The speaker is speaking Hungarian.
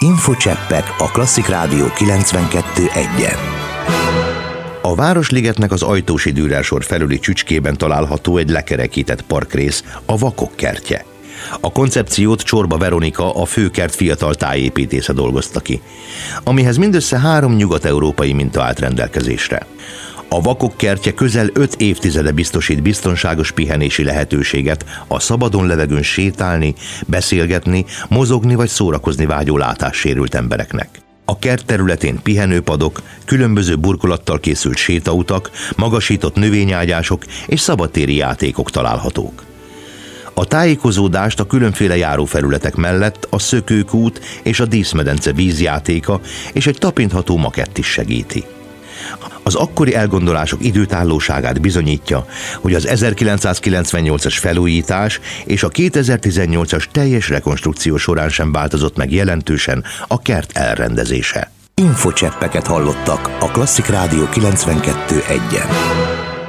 Infocseppek a Klasszik Rádió 92.1-en. A Városligetnek az Ajtósi Dürer sor felüli csücskében található egy lekerekített parkrész, a Vakok kertje. A koncepciót Csorba Veronika, a főkert fiatal tájépítésze dolgozta ki, amihez mindössze 3 nyugat-európai minta állt rendelkezésre. A Vakok kertje közel 5 évtizede biztosít biztonságos pihenési lehetőséget a szabadon levegőn sétálni, beszélgetni, mozogni vagy szórakozni vágyó látássérült embereknek. A kert területén pihenőpadok, különböző burkolattal készült sétautak, magasított növényágyások és szabadtéri játékok találhatók. A tájékozódást a különféle járófelületek mellett a Szökőkút és a Díszmedence vízjátéka és egy tapintható makett is segíti. Az akkori elgondolások időtállóságát bizonyítja, hogy az 1998-as felújítás és a 2018-as teljes rekonstrukció során sem változott meg jelentősen a kert elrendezése. Infocseppeket hallottak a Klasszik Rádió 92.1-en.